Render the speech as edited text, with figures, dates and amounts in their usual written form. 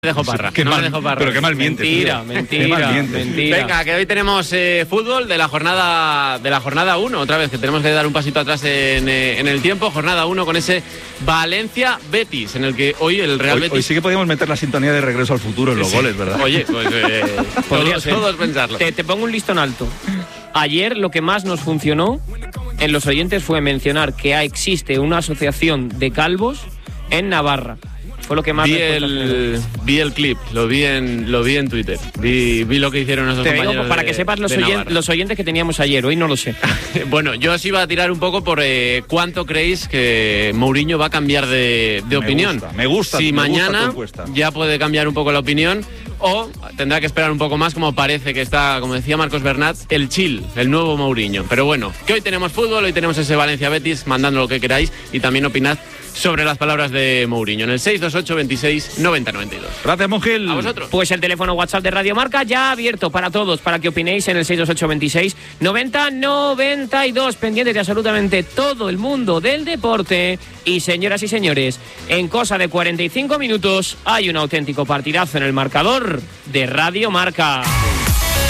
Dejo Parra. Pero qué mal mientes. Mentira. Venga, que hoy tenemos fútbol de la jornada 1. Otra vez que tenemos que dar un pasito atrás en el tiempo. Jornada 1 con ese Valencia-Betis, en el que hoy el Real Betis... Hoy sí que podíamos meter la sintonía de Regreso al Futuro en los goles, ¿verdad? Oye, pues todos pensarlo. Te pongo un listón alto. Ayer lo que más nos funcionó en los oyentes fue mencionar que existe una asociación de calvos en Navarra. Fue lo que más vi el clip, lo vi en Twitter. Vi lo que hicieron esos compañeros. Digo, para que sepas los oyentes que teníamos ayer, hoy no lo sé. Bueno, yo os iba a tirar un poco por cuánto creéis que Mourinho va a cambiar de opinión. Me gusta. Si mañana ya puede cambiar un poco la opinión o tendrá que esperar un poco más, como parece que está, como decía Marcos Bernat, el chill, el nuevo Mourinho. Pero bueno, que hoy tenemos fútbol, hoy tenemos ese Valencia-Betis, mandando lo que queráis y también opinad sobre las palabras de Mourinho en el 628 26 90 92. Gracias, Monjil. A vosotros. Pues el teléfono WhatsApp de Radio Marca ya abierto para todos, para que opinéis en el 628 26 90 92. Pendientes de absolutamente todo el mundo del deporte. Y señoras y señores, en cosa de 45 minutos hay un auténtico partidazo en el marcador de Radio Marca.